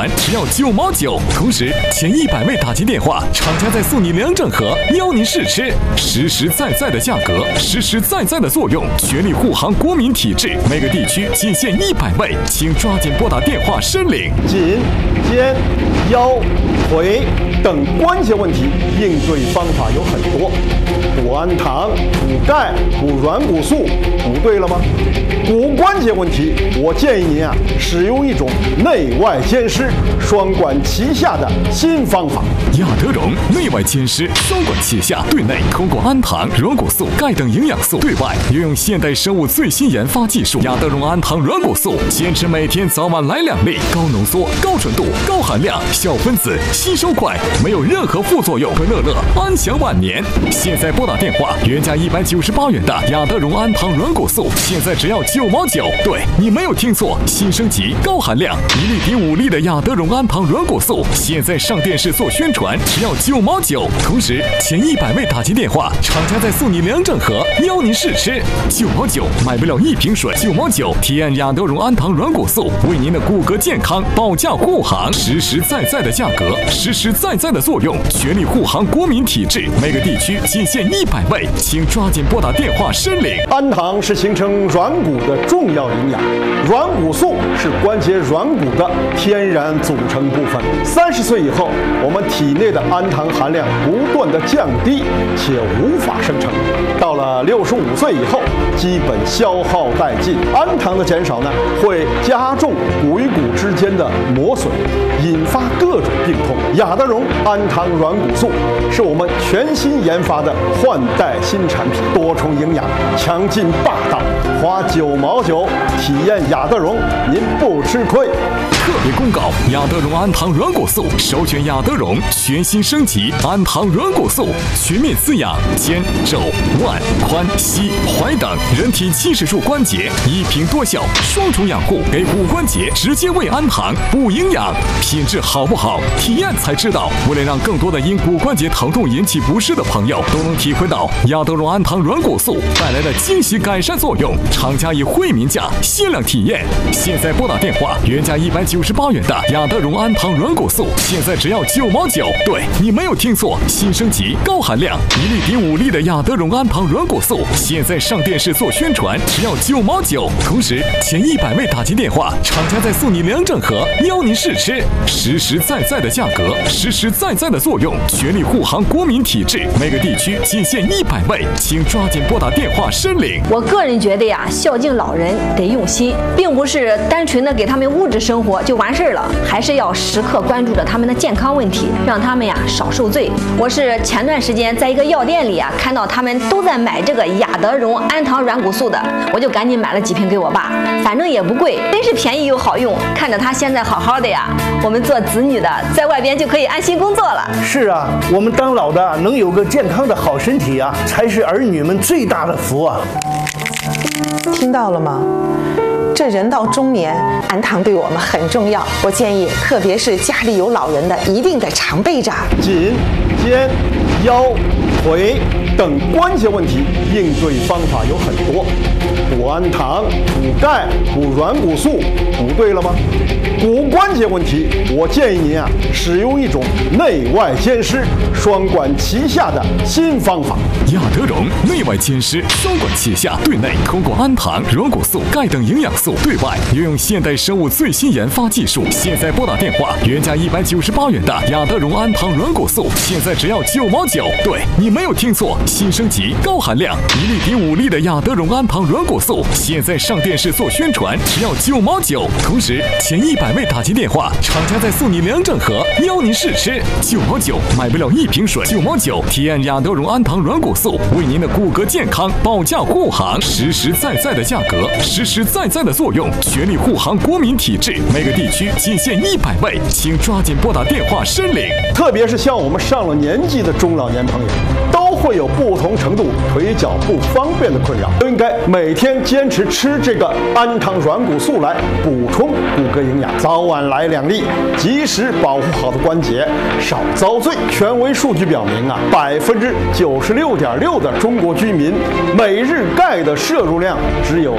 传只要9毛9，同时前100位打进电话，厂家再送你2整盒，邀您试吃。实实在在的价格，实实在在的作用，全力护航国民体质。每个地区仅限100位，请抓紧拨打电话申领。 颈、肩、腰、腿等关节问题应对方法有很多，补氨糖、补钙、补软骨素，补对了吗？骨关节问题，我建议您使用一种内外兼施、双管齐下的新方法。 亚德荣内外兼施，双管齐下，对内通过氨糖、软骨素、钙等营养素，对外运用现代生物最新研发技术。亚德荣氨糖软骨素，坚持每天早晚来2粒，高浓缩、高纯度、高含量，小分子，吸收快，没有任何副作用，可乐乐安享晚年。现在拨打电话，原价198元的亚德荣氨糖软骨素，现在只要9毛9。对，你没有听错，新升级高含量1粒抵5粒的亚德荣氨糖软骨素，现在上电视做宣传，只要9毛9。同时前100位打进电话，厂家再送你2整盒，邀您试吃。9毛9，买不了1瓶水，9毛9，体验亚德荣氨糖软骨素，为您的骨骼健康保驾护航。实实在在的价格，实实在在的作用，全力护航国民体质。每个地区仅限100位，请抓紧拨打电话申领。 氨糖是形成软骨的重要营养，软骨素是关节软骨的天然组成部分。30岁以后，我们体内的氨糖含量不断的降低，且无法生成。到了65岁以后，基本消耗殆尽。氨糖的减少会加重骨与骨之间的磨损，引发各种病痛。亚德荣氨糖软骨素是我们全新研发的换代新产品，多重营养，强劲霸道，花9毛9体验亚德荣，您不吃亏。 特别公告：亚德荣氨糖软骨素，首选亚德荣全新升级氨糖软骨素，全面滋养肩、肘、腕、髋、膝、踝等人体70处关节，一瓶多效，双重养护，给骨关节直接喂氨糖补营养，品质好不好？体验才知道。为了让更多的因骨关节疼痛引起不适的朋友都能体会到亚德荣氨糖软骨素带来的惊喜改善作用，厂家以惠民价限量体验。现在拨打电话，原价198元的亚德荣氨糖软骨素，现在只要9毛9。对，你没有听错，新升级高含量1粒抵5粒的亚德荣氨糖软骨素，现在上电视做宣传，只要9毛9。同时前100位打进电话，厂家再送你2整盒，邀您试吃。实实在在的价格，实实在在的作用，全力护航国民体质。每个地区仅限100位，请抓紧拨打电话申领。 我个人觉得孝敬老人得用心，并不是单纯的给他们物质生活就完事了，还是要时刻关注着他们的健康问题，让他们少受罪。我是前段时间在一个药店里看到他们都在买这个亚德荣氨糖软骨素的，我就赶紧买了几瓶给我爸，反正也不贵，真是便宜又好用。看着他现在好好的我们做子女的在外边就可以安心工作了。 是啊，我们当老的能有个健康的好身体才是儿女们最大的福啊。 听到了吗？这人到中年，氨糖对我们很重要。我建议，特别是家里有老人的，一定得常备着。 颈、肩、腰、腿等关节问题应对方法有很多，补氨糖、补钙、补软骨素，补对了吗？骨关节问题，我建议您使用一种内外兼施、双管齐下的新方法。 亚德荣内外兼施，双管齐下，对内通过氨糖、软骨素、钙等营养素，对外运用现代生物最新研发技术。现在拨打电话，原价198元的亚德荣氨糖软骨素，现在只要9毛9。对，你没有听错，新升级高含量1粒抵5粒的亚德荣氨糖软骨素，现在上电视做宣传，只要9毛9。同时前100位打进电话，厂家再送你2整盒，邀您试吃。9毛9，买不了1瓶水，9毛9，体验亚德荣氨糖软骨素，为您的骨骼健康保驾护航。实实在在的价格，实实在在的作用，全力护航国民体质。每个地区仅限100位，请抓紧拨打电话申领。 特别是像我们上了年纪的中老年朋友，都会有不同程度腿脚不方便的困扰，都应该每天坚持吃这个安糖软骨素来补充骨骼营养，早晚来2粒，及时保护好的关节，少遭罪。权威数据表明啊，96.6%的中国居民每日钙的摄入量只有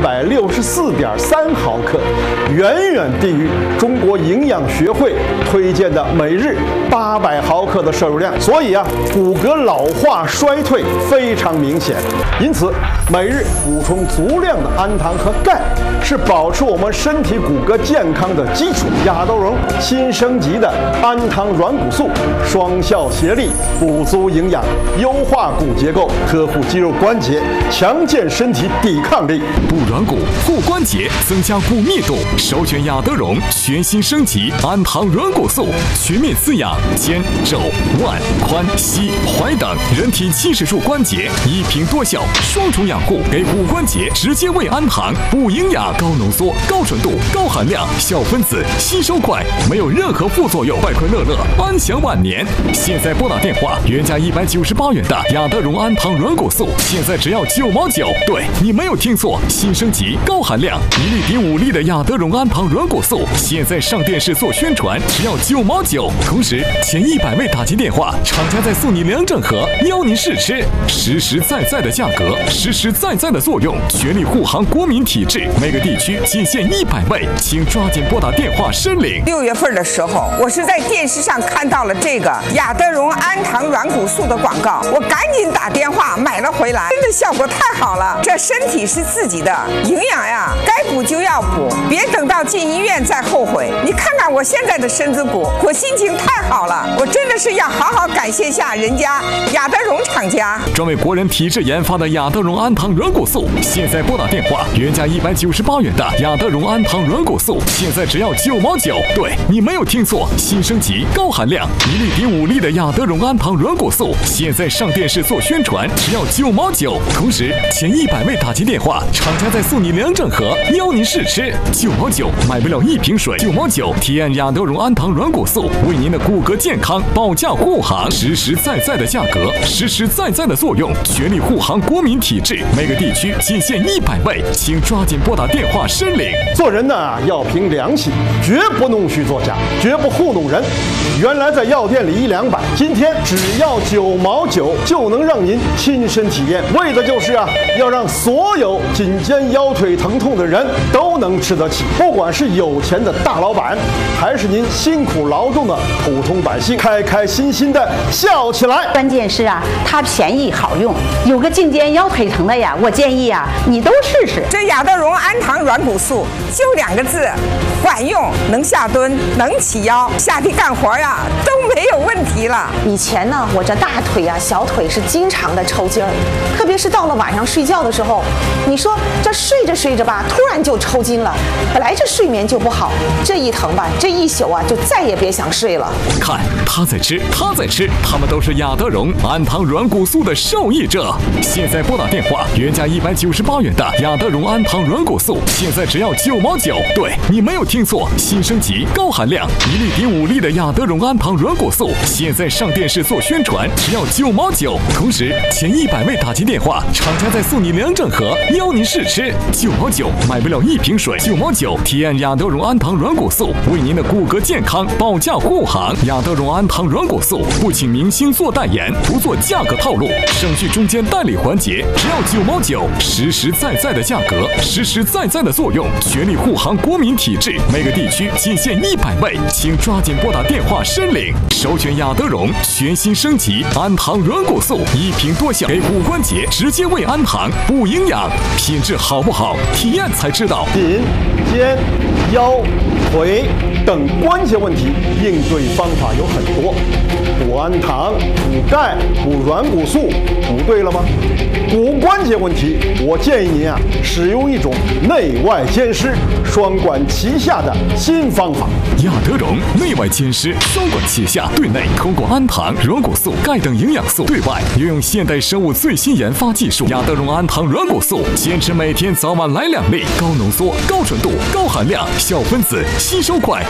364.3毫克，远远低于中国营养学会推荐的每日800毫克的摄入量。所以啊，骨骼老化衰退非常明显。因此，每日补充足量的氨糖和钙是保持我们身体骨骼健康的基础。亚洲龙新升级的氨糖软骨素，双效协力，补足营养，优化骨结构，呵护肌肉关节，强健身体抵抗力， 补软骨、护关节，增加骨密度。首选亚德荣全新升级氨糖软骨素，全面滋养肩、肘、腕、髋、膝、踝等人体70处关节，一瓶多效，双重养护，给骨关节直接喂氨糖，补营养，高浓缩、高纯度、高含量，小分子，吸收快，没有任何副作用，快快乐乐，安享晚年。现在拨打电话，原价198元的亚德荣氨糖软骨素，现在只要9毛9。对，你没有听错，新升级高含量1粒抵5粒的亚德荣氨糖软骨素，现在上电视做宣传，只要9毛9。同时前100位打进电话，厂家再送你2整盒，邀您试吃，实实在在的价格，实实在在的作用，全力护航国民体质，每个地区仅限100位，请抓紧拨打电话申领。 6月份的时候，我是在电视上看到了这个亚德荣氨糖软骨素的广告，我赶紧打电话买了回来，真的效果太好了。这身体是自己的，营养呀，该补就要补，别等到进医院再后悔。你看看我现在的身子骨，我心情太好了，我真的是要好好感谢下人家亚德荣厂家。 专为国人体质研发的亚德荣氨糖软骨素，现在拨打电话，原价198元的亚德荣氨糖软骨素，现在只要9毛9。对，你没有听错，新升级高含量1粒抵5粒的亚德荣氨糖软骨素，现在上电视做宣传，只要9毛9。同时前100位打进电话，厂家再送你2整盒，邀您试吃。9毛9买不了1瓶水，9毛9体验亚德荣氨糖软骨素，为您的骨骼健康保驾护航，实实在在的价格，实实在在的作用，全力护航国民体质，每个地区仅限100位，请抓紧拨打电话申领。 做人呢要凭良心，绝不弄虚作假，绝不糊弄人。原来在药店里100-200，今天只要9毛9就能让您亲身体验，为的就是要让所有颈肩腰腿疼痛的人都能吃得起，不管是有钱的大老板，还是您辛苦劳动的普通百姓，开开心心的笑起来。 关键是它便宜好用，有个颈肩腰腿疼的呀，我建议你都试试。 这亚德荣氨糖软骨素就2个字，管用，能下蹲，能起腰，下地干活都没有问题了。 以前呢，我这大腿小腿是经常的抽筋儿，特别是到了晚上睡觉的时候，你说这睡着睡着突然就抽筋了，本来这睡眠就不好，这一疼这一宿就再也别想睡了。 看他在吃，他在吃，他们都是亚德荣氨糖软骨素的受益者。现在拨打电话，原价198元的亚德荣氨糖软骨素，现在只要9毛9。对，你没有听错，新升级高含量1粒抵5粒的亚德荣氨糖软骨素，现在上电视做宣传，只要9毛9。同时前100位打进电话，厂家再送你2整盒，邀您试吃。9毛9买不了1瓶水，9毛9体验亚德荣氨糖软骨素，为您的骨骼健康保驾护航。亚德荣氨糖软骨素不请明星做代言，不做价格套路，省去中间代理环节，只要9毛9，实实在在的价格，实实在在的作用，全力护航国民体质，每个地区仅限100位，请抓紧拨打电话申领。首选亚德荣全新升级氨糖软骨素，一瓶多效，给骨关节直接喂氨糖，补营养，品质好不好，体验才知道。 颈、肩、腰、腿等关节问题应对方法有很多，补氨糖、补钙、补软骨素，补对了吗？骨关节问题，我建议您使用一种内外兼施、双管齐下的新方法。 亚德荣内外兼施，双管齐下，对内通过氨糖、软骨素、钙等营养素，对外运用现代生物最新研发技术。亚德荣氨糖软骨素，坚持每天早晚来2粒，高浓缩、高纯度、高含量，小分子，吸收快，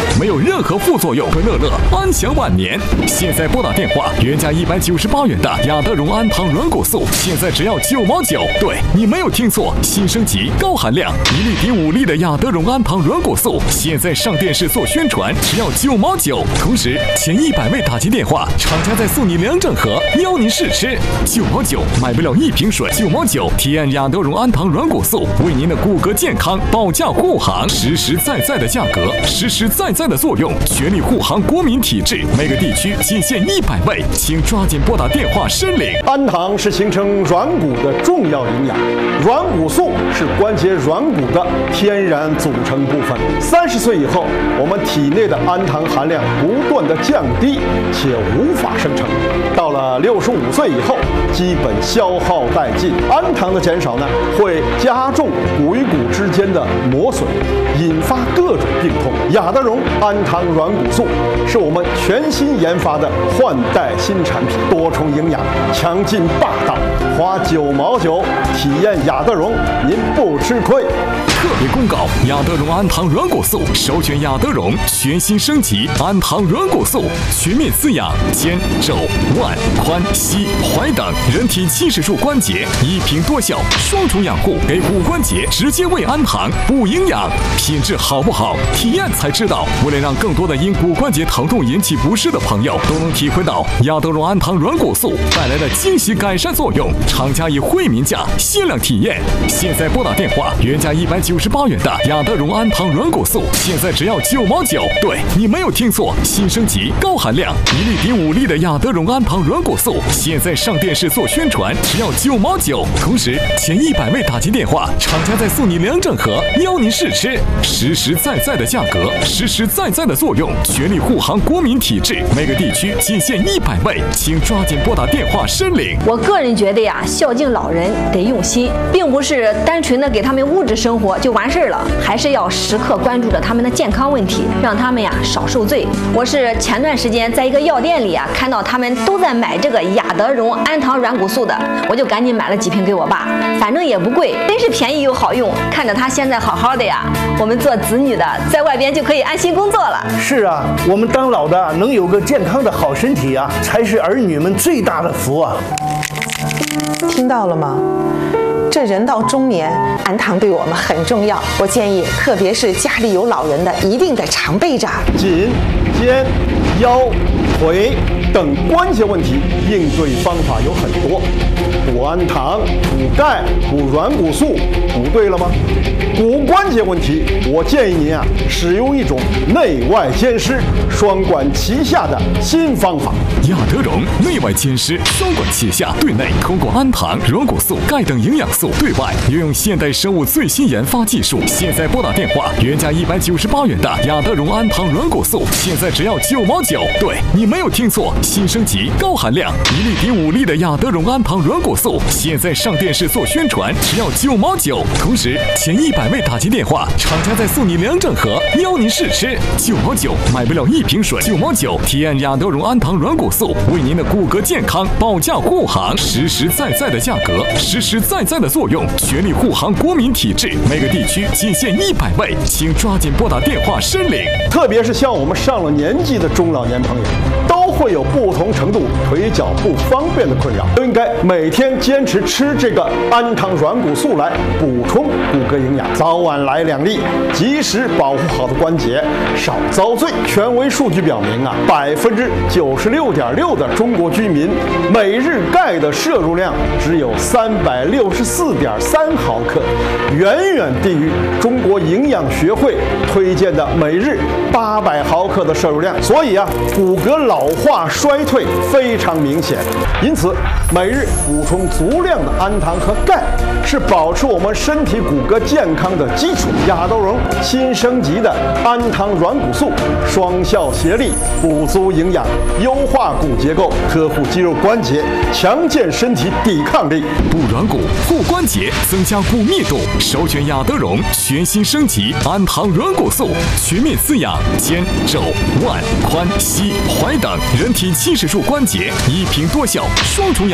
没有任何副作用，可乐乐安享晚年。现在拨打电话，原价198元的雅德荣安糖软骨素，现在只要9毛9。对，你没有听错，新升级高含量1粒抵5粒的雅德荣安糖软骨素，现在上电视做宣传，只要9毛9。同时前100位打进电话，厂家再送你2整盒，邀您试吃。9毛9，买不了1瓶水，9毛9，体验雅德荣安糖软骨素，为您的骨骼健康保驾护航，实实在在的价格，实实在在的作用，全力护航国民体质。每个地区仅限100位，请抓紧拨打电话申领。 氨糖是形成软骨的重要营养，软骨素是关节软骨的天然组成部分。30岁以后，我们体内的氨糖含量不断的降低，且无法生成。到了65岁以后，基本消耗殆尽。氨糖的减少呢，会加重骨与骨之间的磨损，引发各种病痛。雅德荣氨糖软骨素是我们全新研发的换代新产品，多重营养，强劲霸道，花9毛9体验雅德荣，您不吃亏。 特别公告：雅德荣安糖软骨素首选雅德荣全新升级安糖软骨素，全面滋养肩、肘、腕、髋、膝、踝等人体70处关节，一瓶多效，双重养护，给骨关节直接喂氨糖，补营养。品质好不好，体验才知道。为了让更多的因骨关节疼痛引起不适的朋友都能体会到雅德荣安糖软骨素带来的惊喜改善作用，厂家以惠民价限量体验。现在拨打电话，原价198元的雅德荣安糖软骨素，现在只要9毛9。对，你没有听错，新升级高含量1粒抵5粒的雅德荣安糖软骨素，现在上电视做宣传，只要9毛9。同时前100位打进电话，厂家再送你2整盒，邀您试吃。实实在在的价格，实实在在的作用，全力护航国民体质。每个地区仅限100位，请抓紧拨打电话申领。 我个人觉得呀，孝敬老人得用心，并不是单纯的给他们物质生活就完事儿了，还是要时刻关注着他们的健康问题，让他们呀少受罪。我是前段时间在一个药店里啊，看到他们都在买这个雅德荣安糖软骨素的，我就赶紧买了几瓶给我爸，反正也不贵，真是便宜又好用。看着他现在好好的呀，我们做子女的在外边就可以安心工作了。 是啊，我们当老的能有个健康的好身体啊，才是儿女们最大的福啊。 听到了吗？这人到中年，氨糖对我们很重要。我建议，特别是家里有老人的，一定得常备着。 颈、肩、腰、腿等关节问题，应对方法有很多。补氨糖、补钙、补软骨素，补对了吗？骨关节问题，我建议您使用一种内外兼施、双管齐下的新方法。 雅德荣内外兼施，双管齐下，对内通过氨糖、软骨素、钙等营养素，对外运用现代生物最新研发技术。现在拨打电话，原价198元的雅德荣安糖软骨素，现在只要9毛9。对，你没有听错，新升级高含量1粒抵5粒的雅德荣安糖软骨素，现在上电视做宣传，只要9毛9。同时前100位打进电话，厂家再送你2整盒，邀您试吃。9毛9，买不了1瓶水，9毛9，体验雅德荣安糖软骨素，为您的骨骼健康保驾护航，实实在在的价格，实实在在的作用，全力护航国民体质。每个地区仅限100位，请抓紧拨打电话申领。 特别是像我们上了年纪的中老年朋友，都会有不同程度腿脚不方便的困扰，都应该每天坚持吃这个氨糖软骨素来补充骨骼营养，早晚来2粒，及时保护好的关节，少遭罪。权威数据表明96.6%的中国居民每日钙的摄入量只有364.3毫克，远远低于中国营养学会推荐的每日800毫克的摄入量，所以骨骼老化衰退非常明显。因此，每日补充足量的氨糖和钙是保持我们身体骨骼健康的基础。雅德荣新升级的氨糖软骨素，双效协力，补足营养，优化骨结构，呵护肌肉关节，强健身体抵抗力。 补软骨、护关节，增加骨密度，首选雅德荣全新升级氨糖软骨素，全面滋养肩、肘、腕、髋、膝、踝等人体70处关节，一瓶多效，双重养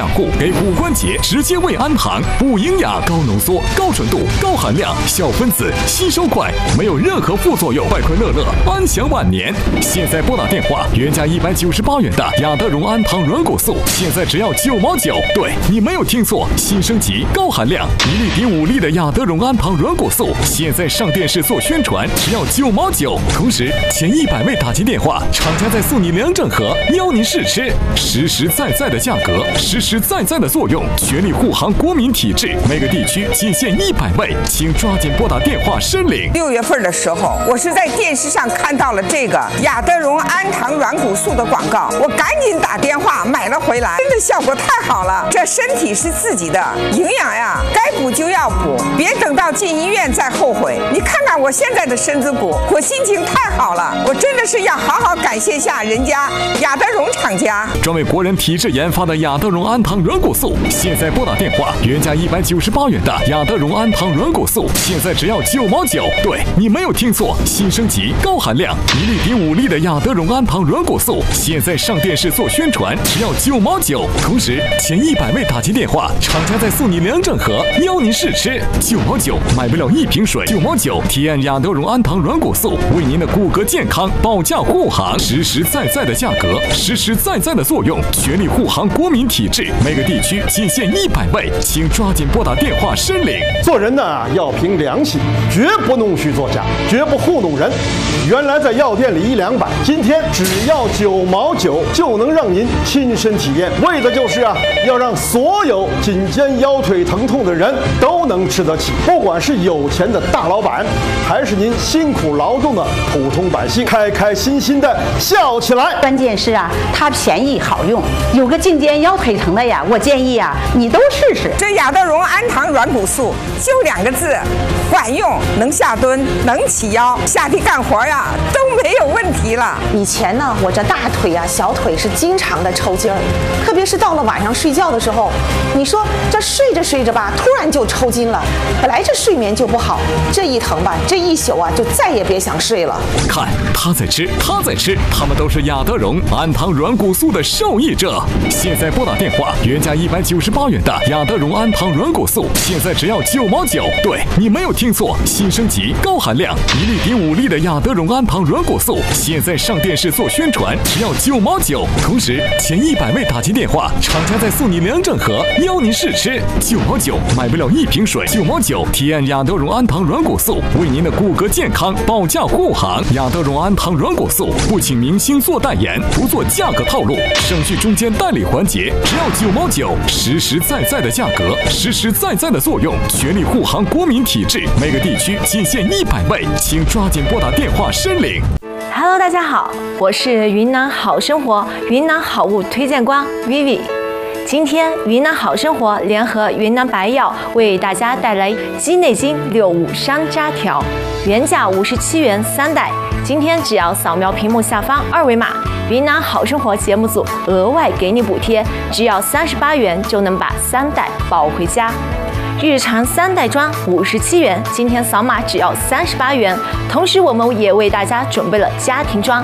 养护，给骨关节直接喂氨糖，不营养、高浓缩、高纯度、高含量，小分子吸收快，没有任何副作用，快快乐乐，安享晚年。现在拨打电话，原价198元的雅德荣氨糖软骨素，现在只要9毛9。对，你没有听错，新升级高含量1粒抵5粒的雅德荣氨糖软骨素，现在上电视做宣传，只要9毛9。同时前100位打进电话，厂家再送你2整盒，邀您试吃，实实在在的价格，实实在在的作用，全力护航国民体质，每个地区仅限100位，请抓紧拨打电话申领。 6月份的时候，我是在电视上看到了这个雅德荣氨糖软骨素的广告，我赶紧打电话买了回来，真的效果太好了。这身体是自己的，营养呀，该补就要补，别等到进医院再后悔。你看看我现在的身子骨，我心情太好了，我真的是要好好感谢下人家雅德荣厂家。 专为国人体质研发的雅德荣氨糖软骨素，现在拨打电话，原价198元的雅德荣氨糖软骨素，现在只要9毛9。对，你没有听错，新升级高含量1粒抵5粒的雅德荣氨糖软骨素，现在上电视做宣传，只要9毛9。同时前100位打进电话，厂家再送你2整盒，邀您试吃。9毛9，买不了1瓶水，9毛9，体验雅德荣氨糖软骨素，为您的骨骼健康保驾护航，实实在在的价格，实实在在的作用，全力护航国民体质，每个地区仅限100位，请抓紧拨打电话申领。 做人呢要凭良心，绝不弄虚作假，绝不糊弄人。原来在药店里100-200，今天只要9毛9就能让您亲身体验，为的就是要让所有颈肩腰腿疼痛的人都能吃得起，不管是有钱的大老板，还是您辛苦劳动的普通百姓，开开心心的笑起来。 关键是它便宜好用，有个颈肩腰腿疼的呀，我建议你都试试。 这雅德荣氨糖软骨素就2个字，管用，能下蹲，能起腰，下地干活都没有问题了。 以前呢，我这大腿小腿是经常的抽筋儿，特别是到了晚上睡觉的时候，你说这睡着睡着吧，突然就抽筋了。本来这睡眠就不好，这一疼吧，这一宿就再也别想睡了。 看他在吃，他在吃，他们都是雅德荣氨糖软骨素的受益者。现在拨打电话，原价198元的雅德荣氨糖软骨素，现在只要9毛9。对，你没有听错，新升级高含量1粒抵5粒的雅德荣氨糖软骨素，现在上电视做宣传，只要9毛9。同时前100位打进电话，厂家再送你2整盒，邀您试吃。9毛9，买不了1瓶水，9毛9，体验雅德荣氨糖软骨素，为您的骨骼健康保驾护航。雅德荣氨糖软骨素不请明星做代言，不做价格套路，省去中间代理环节，只要9毛9，实实在在的价格，实实在在的作用，全力护航国民体质，每个地区仅限100位，请抓紧拨打电话申领。 Hello， 大家好，我是云南好生活云南好物推荐官 Vivi。今天云南好生活联合云南白药为大家带来鸡内金65山楂条，原价57元3袋，今天只要扫描屏幕下方2维码，云南好生活节目组额外给你补贴，只要38元就能把3袋抱回家。日常3袋装57元，今天扫码只要38元。同时，我们也为大家准备了家庭装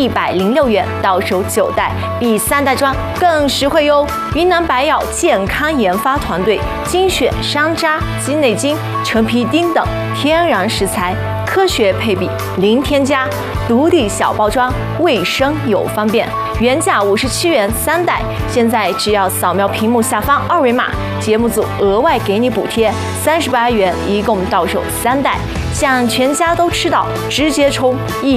106元，到手9袋，比3袋装更实惠哟。云南白药健康研发团队精选山楂、鸡内金、陈皮丁等天然食材，科学配比，零添加，独立小包装，卫生又方便。原价57元3袋，现在只要扫描屏幕下方2维码，节目组额外给你补贴38元，一共到手3袋，想全家都吃到，直接充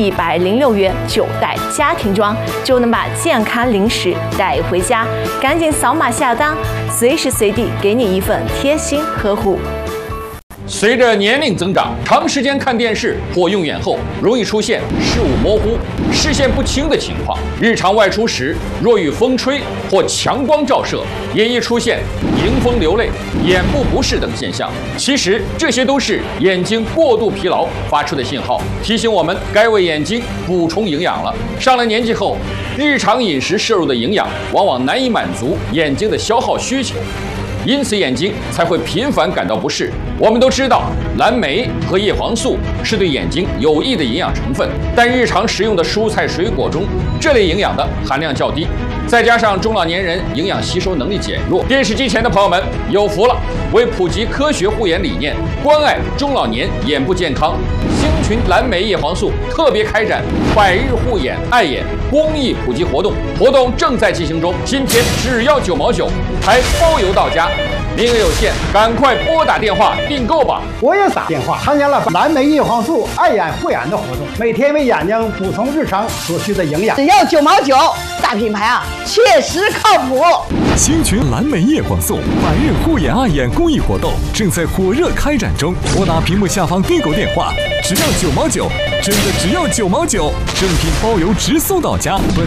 106元9袋家庭装，就能把健康零食带回家。赶紧扫码下单，随时随地给你一份贴心呵护。 随着年龄增长，长时间看电视或用眼后，容易出现视物模糊、视线不清的情况。日常外出时，若遇风吹或强光照射，也易出现迎风流泪、眼部不适等现象。其实这些都是眼睛过度疲劳发出的信号，提醒我们该为眼睛补充营养了。上了年纪后，日常饮食摄入的营养往往难以满足眼睛的消耗需求。 因此眼睛才会频繁感到不适。我们都知道，蓝莓和叶黄素是对眼睛有益的营养成分，但日常食用的蔬菜水果中，这类营养的含量较低。再加上中老年人营养吸收能力减弱，电视机前的朋友们有福了！为普及科学护眼理念，关爱中老年眼部健康，星群蓝莓叶黄素特别开展100日护眼爱眼公益普及活动，活动正在进行中，今天只要9毛9，还包邮到家。名额有限，赶快拨打电话订购吧！ 我也打电话参加了蓝莓叶黄素爱眼护眼的活动，每天为眼睛补充日常所需的营养。 只要9毛9，大品牌啊，确实靠谱。 星群蓝莓叶黄素100日护眼爱眼公益活动正在火热开展中，拨打屏幕下方订购电话，只要9毛9，真的只要9毛9，正品包邮直送到家。本